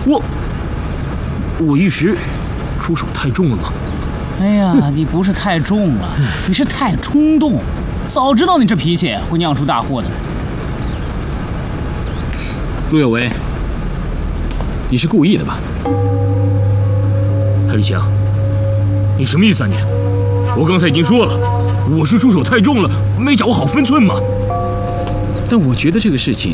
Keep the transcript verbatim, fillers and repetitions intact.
我我一时出手太重了吗？ 哎呀，你不是太重了，你是太冲动。早知道你这脾气会酿出大祸的。 陆有为，你是故意的吧？海立强，你什么意思啊你？我刚才已经说了，我是出手太重了，没掌握好分寸嘛。但我觉得这个事情